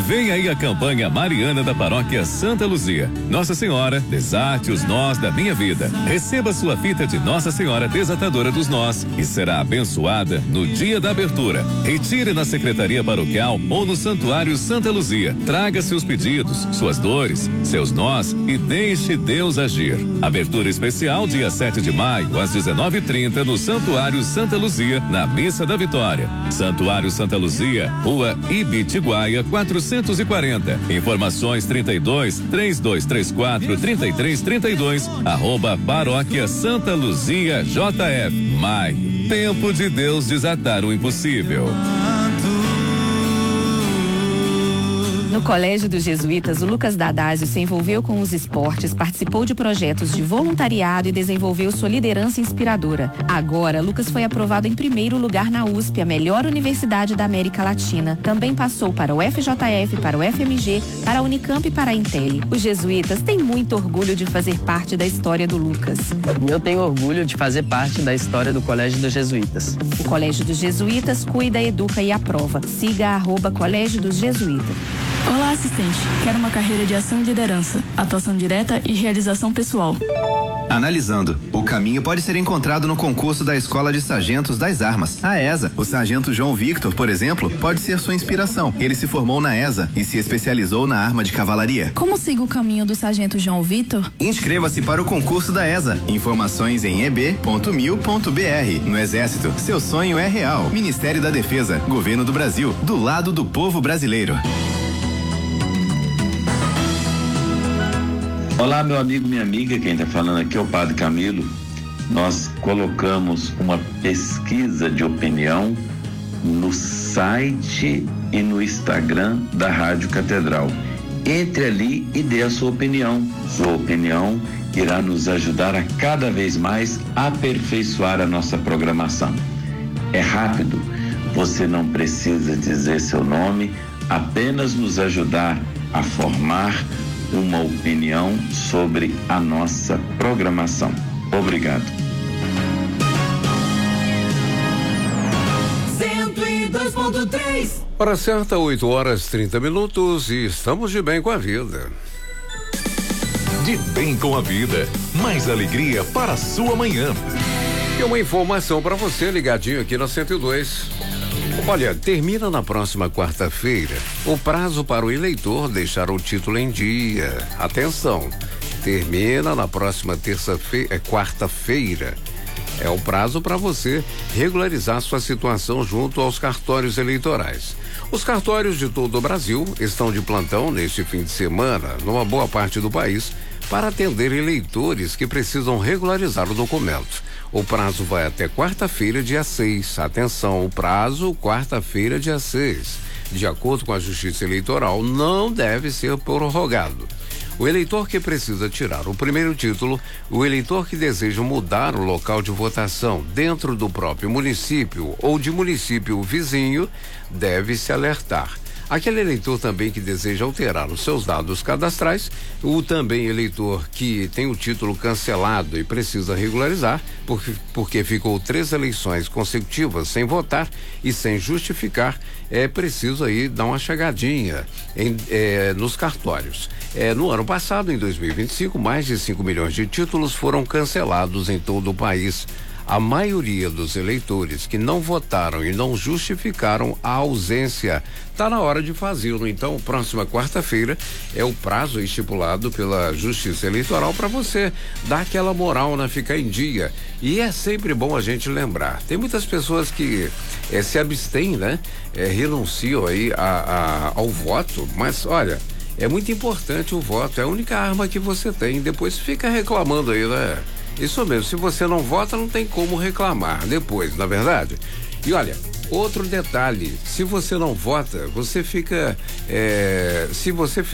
Vem aí a campanha mariana da Paróquia Santa Luzia. Nossa Senhora, desate os nós da minha vida. Receba sua fita de Nossa Senhora Desatadora dos Nós e será abençoada no dia da abertura. Retire na Secretaria Paroquial ou no Santuário Santa Luzia. Traga seus pedidos, suas dores, seus nós e deixe Deus agir. Abertura especial dia 7 de maio às 19h30 no Santuário Santa Luzia, na Missa da Vitória. Santuário Santa Luzia, Rua Ibitiguaia 440. Informações 32/3234/3332 @Paróquia Santa Luzia JF. Maio, tempo de Deus desatar o impossível. No Colégio dos Jesuítas, o Lucas Dadásio se envolveu com os esportes, participou de projetos de voluntariado e desenvolveu sua liderança inspiradora. Agora, Lucas foi aprovado em primeiro lugar na USP, a melhor universidade da América Latina. Também passou para o FJF, para o FMG, para a Unicamp e para a Intel. Os jesuítas têm muito orgulho de fazer parte da história do Lucas. Eu tenho orgulho de fazer parte da história do Colégio dos Jesuítas. O Colégio dos Jesuítas cuida, educa e aprova. Siga @Colégio dos Jesuítas. Olá, assistente. Quero uma carreira de ação e liderança, atuação direta e realização pessoal. Analisando, o caminho pode ser encontrado no concurso da Escola de Sargentos das Armas, a ESA. O sargento João Victor, por exemplo, pode ser sua inspiração. Ele se formou na ESA e se especializou na arma de cavalaria. Como sigo o caminho do sargento João Victor? Inscreva-se para o concurso da ESA. Informações em eb.mil.br. No Exército, seu sonho é real. Ministério da Defesa, Governo do Brasil, do lado do povo brasileiro. Olá, meu amigo, minha amiga, quem está falando aqui é o Padre Camilo. Nós colocamos uma pesquisa de opinião no site e no Instagram da Rádio Catedral. Entre ali e dê a sua opinião. Sua opinião irá nos ajudar a cada vez mais aperfeiçoar a nossa programação. É rápido, você não precisa dizer seu nome, apenas nos ajudar a formar uma opinião sobre a nossa programação. Obrigado. 102.3. Hora certa, 8h30 e estamos de bem com a vida. De bem com a vida, mais alegria para a sua manhã. E uma informação para você ligadinho aqui na 102. Olha, termina na próxima quarta-feira o prazo para o eleitor deixar o título em dia. Atenção, termina na próxima quarta-feira. É o prazo para você regularizar sua situação junto aos cartórios eleitorais. Os cartórios de todo o Brasil estão de plantão neste fim de semana, numa boa parte do país, para atender eleitores que precisam regularizar o documento. O prazo vai até quarta-feira, dia 6. Atenção, o prazo, quarta-feira, dia 6. De acordo com a Justiça Eleitoral, não deve ser prorrogado. O eleitor que precisa tirar o primeiro título, o eleitor que deseja mudar o local de votação dentro do próprio município ou de município vizinho, deve se alertar. Aquele eleitor também que deseja alterar os seus dados cadastrais, o também eleitor que tem o título cancelado e precisa regularizar, porque ficou 3 eleições consecutivas sem votar e sem justificar, é preciso aí dar uma chegadinha nos cartórios. No ano passado, em 2025, mais de 5 milhões de títulos foram cancelados em todo o país. A maioria dos eleitores que não votaram e não justificaram a ausência. Tá na hora de fazê-lo. Então, próxima quarta-feira é o prazo estipulado pela Justiça Eleitoral para você dar aquela moral, né? Ficar em dia. E é sempre bom a gente lembrar. Tem muitas pessoas que se abstêm, né? Renunciam aí ao voto, mas olha, é muito importante o voto. É a única arma que você tem. Depois fica reclamando aí, né? Isso mesmo, se você não vota, não tem como reclamar depois, na verdade. E olha, outro detalhe, se você não vota, você fica, se você